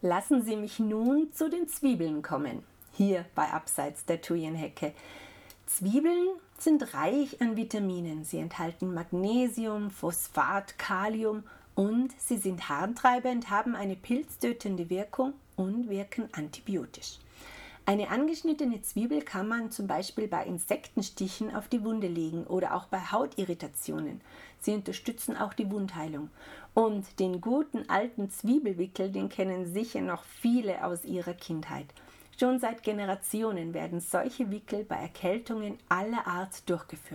Lassen Sie mich nun zu den Zwiebeln kommen, hier bei Abseits der Thujenhecke. Zwiebeln sind reich an Vitaminen. Sie enthalten Magnesium, Phosphat, Kalium und sie sind harntreibend, haben eine pilztötende Wirkung und wirken antibiotisch. Eine angeschnittene Zwiebel kann man zum Beispiel bei Insektenstichen auf die Wunde legen oder auch bei Hautirritationen. Sie unterstützen auch die Wundheilung. Und den guten alten Zwiebelwickel, den kennen sicher noch viele aus ihrer Kindheit. Schon seit Generationen werden solche Wickel bei Erkältungen aller Art durchgeführt.